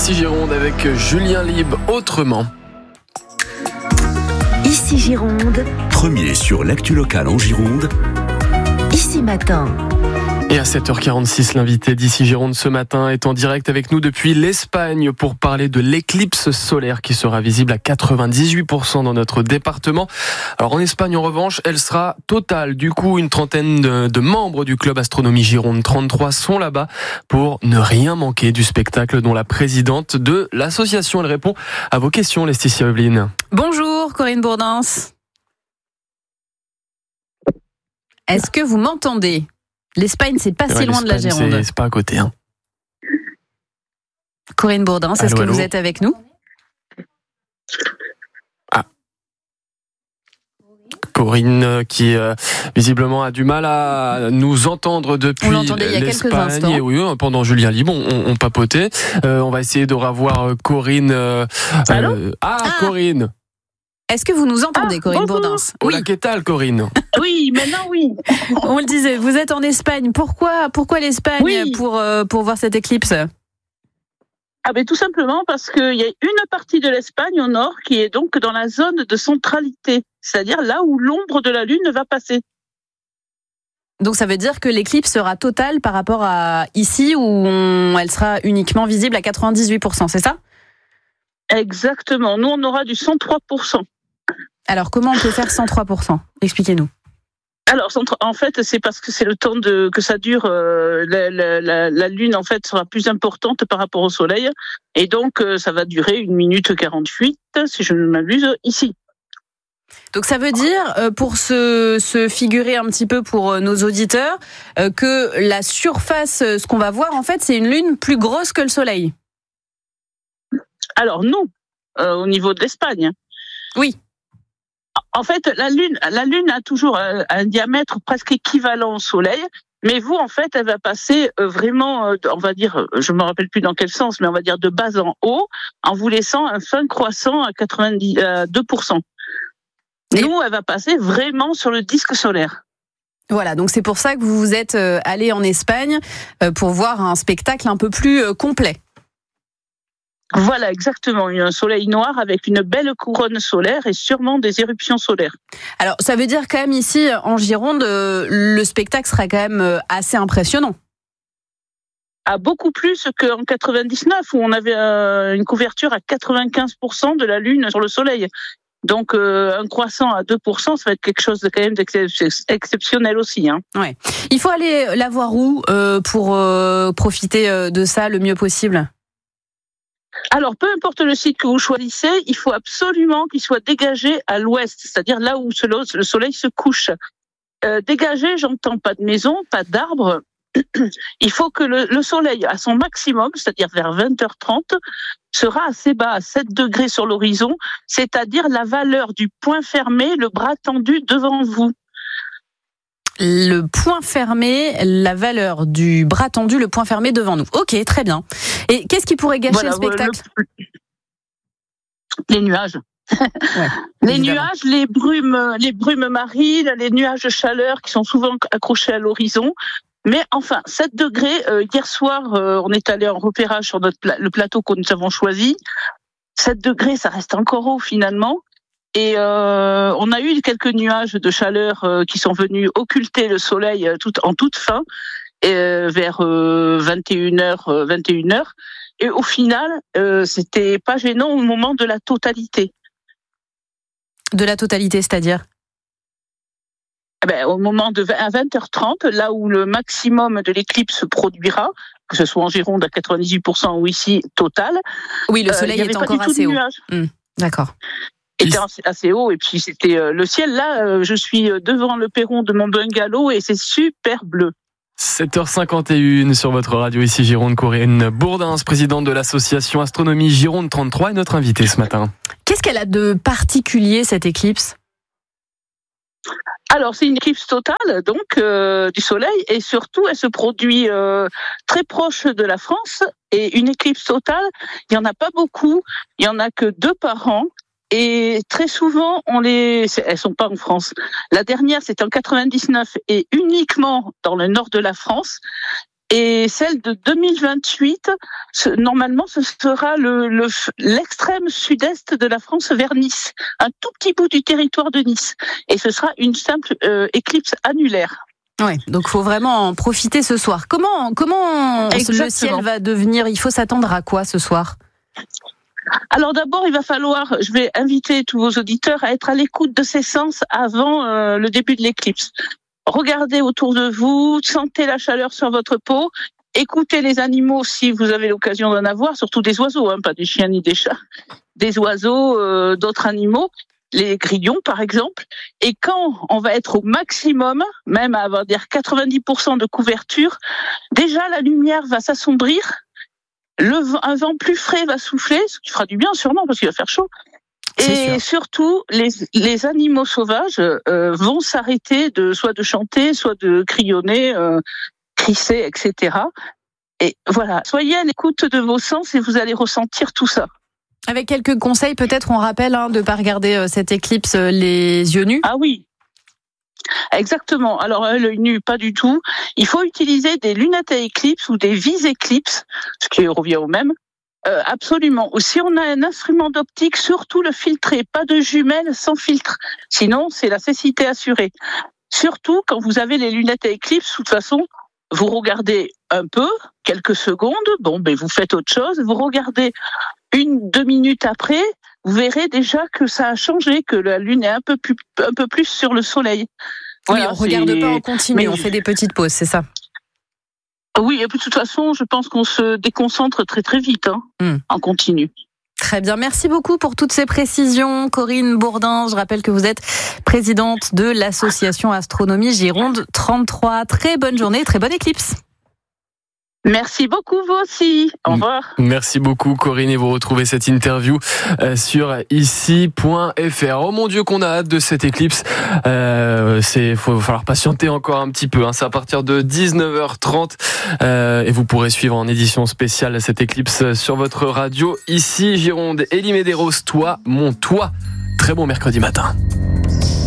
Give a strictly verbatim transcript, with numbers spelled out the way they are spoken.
Ici Gironde avec Julien Libre, autrement. Ici Gironde. Premier sur l'actu locale en Gironde. Ici Matin. Et à sept heures quarante-six, l'invité d'Ici Gironde ce matin est en direct avec nous depuis l'Espagne pour parler de l'éclipse solaire qui sera visible à quatre-vingt-dix-huit pour cent dans notre département. Alors en Espagne, en revanche, elle sera totale. Du coup, une trentaine de, de membres du club Astronomie Gironde trente-trois sont là-bas pour ne rien manquer du spectacle, dont la présidente de l'association. Elle répond à vos questions, Laetitia Evelyne. Bonjour Corinne Bourdins. Est-ce que vous m'entendez ? L'Espagne, c'est pas ouais, si loin de la Gironde. C'est, c'est pas à côté. Hein. Corinne Bourdins, est-ce allô, que allô vous êtes avec nous ? Ah. Corinne qui euh, visiblement a du mal à nous entendre depuis l'Espagne. On l'entendait il y a quelques instants. Et oui, pendant Julien Libre, on, on papotait. Euh, on va essayer de revoir Corinne. Euh, allô euh, ah, ah, Corinne. Est-ce que vous nous entendez, ah, Corinne Bourdins ? Oui. Qu'est-ce que Corinne ? Oui, maintenant oui. On le disait, vous êtes en Espagne. Pourquoi, pourquoi l'Espagne oui. pour, euh, pour voir cette éclipse ? Ah ben tout simplement parce qu'il y a une partie de l'Espagne au nord qui est donc dans la zone de centralité, c'est-à-dire là où l'ombre de la Lune va passer. Donc ça veut dire que l'éclipse sera totale par rapport à ici où on, elle sera uniquement visible à quatre-vingt-dix-huit pour cent, c'est ça ? Exactement. Nous, on aura du cent trois pour cent. Alors, comment on peut faire cent trois pour cent ? Expliquez-nous. Alors, en fait, c'est parce que c'est le temps de, que ça dure. Euh, la, la, la, la Lune, en fait, sera plus importante par rapport au Soleil. Et donc, euh, ça va durer une minute quarante-huit, si je ne m'abuse, ici. Donc, ça veut dire, euh, pour se, se figurer un petit peu pour euh, nos auditeurs, euh, que la surface, euh, ce qu'on va voir, en fait, c'est une Lune plus grosse que le Soleil. Alors, nous, euh, au niveau de l'Espagne. Oui. En fait, la Lune, la Lune a toujours un, un diamètre presque équivalent au Soleil, mais vous, en fait, elle va passer vraiment, euh, on va dire, je me rappelle plus dans quel sens, mais on va dire de bas en haut, en vous laissant un fin croissant à quatre-vingt-deux pour cent. Et nous, elle va passer vraiment sur le disque solaire. Voilà, donc c'est pour ça que vous vous êtes allé en Espagne euh, pour voir un spectacle un peu plus euh, complet. Voilà, exactement. Il y a un soleil noir avec une belle couronne solaire et sûrement des éruptions solaires. Alors, ça veut dire quand même ici, en Gironde, le spectacle sera quand même assez impressionnant. Ah, beaucoup plus qu'en quatre-vingt-dix-neuf, où on avait une couverture à quatre-vingt-quinze pour cent de la Lune sur le Soleil. Donc, euh, un croissant à deux pour cent, ça va être quelque chose de quand même d'exceptionnel aussi. Hein. Ouais. Il faut aller la voir où euh, pour euh, profiter de ça le mieux possible ? Alors, peu importe le site que vous choisissez, il faut absolument qu'il soit dégagé à l'ouest, c'est-à-dire là où le soleil se couche. Euh, dégagé, j'entends pas de maison, pas d'arbres. Il faut que le, le soleil, à son maximum, c'est-à-dire vers vingt heures trente, sera assez bas, à sept degrés sur l'horizon, c'est-à-dire la valeur du point fermé, le bras tendu devant vous. Le point fermé, la valeur du bras tendu, le point fermé devant nous. Ok, très bien. Et qu'est-ce qui pourrait gâcher voilà, le spectacle ? le... Les nuages. Ouais, les évidemment. nuages, les brumes, les brumes marines, les nuages de chaleur qui sont souvent accrochés à l'horizon. Mais enfin, sept degrés, euh, hier soir, euh, on est allé en repérage sur notre pla- le plateau que nous avons choisi. sept degrés, ça reste encore haut finalement. Et euh, on a eu quelques nuages de chaleur euh, qui sont venus occulter le soleil euh, tout, en toute fin, et, euh, vers euh, vingt et une heures, euh, vingt et une heures. Et au final, euh, c'était pas gênant au moment de la totalité. De la totalité, c'est-à-dire ? Eh ben, au moment de à vingt heures trente, là où le maximum de l'éclipse se produira, que ce soit en Gironde à quatre-vingt-dix-huit pour cent ou ici total. Oui, le soleil euh, est encore assez haut. Mmh, d'accord. Était assez haut et puis c'était euh, le ciel. Là, euh, je suis devant le perron de mon bungalow et c'est super bleu. sept heures cinquante et une sur votre radio, ici Gironde. Corinne Bourdins, présidente de l'association Astronomie Gironde trente-trois, est notre invitée ce matin. Qu'est-ce qu'elle a de particulier, cette éclipse ? Alors, c'est une éclipse totale, donc, euh, du soleil, et surtout, elle se produit euh, très proche de la France, et une éclipse totale, il n'y en a pas beaucoup, il n'y en a que deux par an, et très souvent, on les, elles sont pas en France. La dernière, c'était en quatre-vingt-dix-neuf, et uniquement dans le nord de la France, Et celle de deux mille vingt-huit, ce, normalement, ce sera le, le, l'extrême sud-est de la France vers Nice, un tout petit bout du territoire de Nice. Et ce sera une simple euh, éclipse annulaire. Ouais, donc faut vraiment en profiter ce soir. Comment, comment le ciel va devenir? Il faut s'attendre à quoi ce soir? Alors d'abord, il va falloir, je vais inviter tous vos auditeurs à être à l'écoute de ces sens avant euh, le début de l'éclipse. Regardez autour de vous, sentez la chaleur sur votre peau, écoutez les animaux si vous avez l'occasion d'en avoir, surtout des oiseaux, hein, pas des chiens ni des chats, des oiseaux, euh, d'autres animaux, les grillons par exemple. Et quand on va être au maximum, même à avoir dire quatre-vingt-dix pour cent de couverture, déjà la lumière va s'assombrir. Le vent, un vent plus frais va souffler, ce qui fera du bien sûrement parce qu'il va faire chaud. Et surtout, les, les animaux sauvages euh, vont s'arrêter de soit de chanter, soit de crionner, euh, crisser, et cetera. Et voilà, soyez à l'écoute de vos sens et vous allez ressentir tout ça. Avec quelques conseils, peut-être on rappelle hein, de ne pas regarder euh, cette éclipse euh, les yeux nus. Ah oui. Exactement. Alors, l'œil nu, pas du tout. Il faut utiliser des lunettes à éclipse ou des vis éclipse, ce qui revient au même. Euh, absolument. Ou si on a un instrument d'optique, surtout le filtrer. Pas de jumelles sans filtre. Sinon, c'est la cécité assurée. Surtout quand vous avez les lunettes à éclipse, de toute façon, vous regardez un peu, quelques secondes. Bon, ben vous faites autre chose. Vous regardez une, deux minutes après. Vous verrez déjà que ça a changé, que la Lune est un peu plus, un peu plus sur le Soleil. Voilà, oui, on ne regarde pas en continu, mais on fait des petites pauses, c'est ça? Oui, et puis de toute façon, je pense qu'on se déconcentre très très vite hein, mm. en continu. Très bien, merci beaucoup pour toutes ces précisions. Corinne Bourdin, je rappelle que vous êtes présidente de l'association Astronomie Gironde trente-trois. Très bonne journée, très bonne éclipse. Merci beaucoup, vous aussi. Au revoir. Merci beaucoup, Corinne, et vous retrouvez cette interview sur ici point f r. Oh mon Dieu, qu'on a hâte de cette éclipse. Euh, c'est, faut falloir patienter encore un petit peu. Hein. C'est à partir de dix-neuf heures trente euh, et vous pourrez suivre en édition spéciale cette éclipse sur votre radio ici Gironde. Elie Medeiros, toi, mon toi. Très bon mercredi matin.